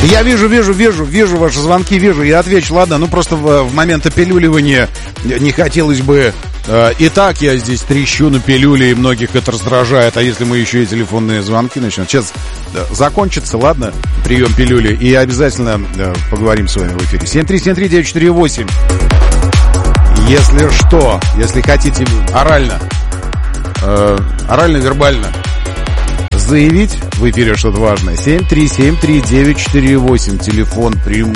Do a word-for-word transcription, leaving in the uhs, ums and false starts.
Я вижу, вижу, вижу, вижу ваши звонки, вижу, я отвечу, ладно, ну просто в, в момент опилюливания не хотелось бы... Э, и так я здесь трещу на пилюле, и многих это раздражает, а если мы еще и телефонные звонки начнем... Сейчас э, закончится, ладно, прием пилюли, и обязательно э, поговорим с вами в эфире. семь три семь три девять четыре восемь. Если что, если хотите орально, э, орально-вербально заявить в эфире что-то важное, семь три семь три девять четыре восемь, телефон прямой.